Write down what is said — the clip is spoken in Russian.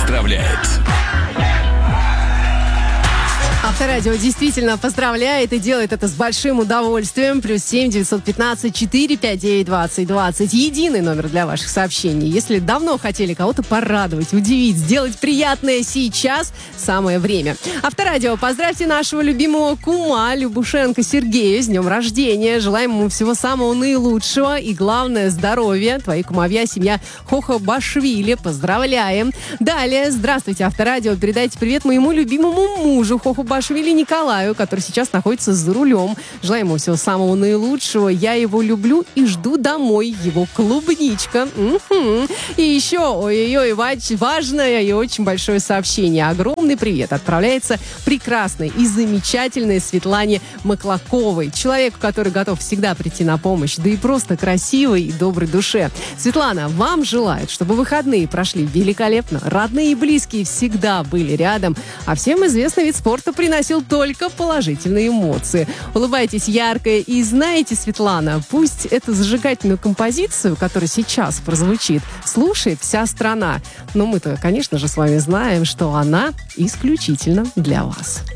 поздравляет. Авторадио действительно поздравляет и делает это с большим удовольствием. +7 915 459 20 20. Единый номер для ваших сообщений. Если давно хотели кого-то порадовать, удивить, сделать приятное сейчас, самое время. Авторадио, поздравьте нашего любимого кума Любушенко Сергея с днем рождения. Желаем ему всего самого наилучшего и, главное, здоровья. Твои кумовья, семья Хохобашвили. Поздравляем. Далее, здравствуйте, Авторадио. Передайте привет моему любимому мужу Хохобашвили Николаю, который сейчас находится за рулем. Желаю ему всего самого наилучшего. Я его люблю и жду домой. Его клубничка. И еще, ой-ой-ой, важное и очень большое сообщение. Огромный привет отправляется прекрасной и замечательной Светлане Маклаковой. Человеку, который готов всегда прийти на помощь, да и просто красивой и доброй душе. Светлана, вам желает, чтобы выходные прошли великолепно. Родные и близкие всегда были рядом. А всем известный вид спорта приносил только положительные эмоции. Улыбайтесь ярко и знаете, Светлана, пусть эту зажигательную композицию, которая сейчас прозвучит, слушает вся страна. Но мы-то, конечно же, с вами знаем, что она исключительно для вас.